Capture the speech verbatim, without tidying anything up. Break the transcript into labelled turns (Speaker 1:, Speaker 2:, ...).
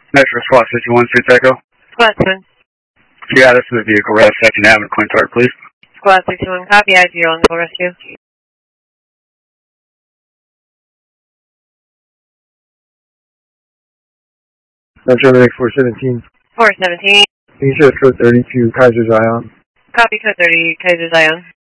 Speaker 1: Metro SWAT sixty-one, six Echo.
Speaker 2: Squad sixty-one.
Speaker 1: Yeah, this is a vehicle arrest, Second Avenue, Quintard, please.
Speaker 2: Squad sixty-one, copy, I zero on the rescue.
Speaker 3: Metro Medic four seventeen.
Speaker 2: four seventeen.
Speaker 3: Can you show code thirty to Kaiser Zion?
Speaker 2: Copy, code thirty, Kaiser Zion.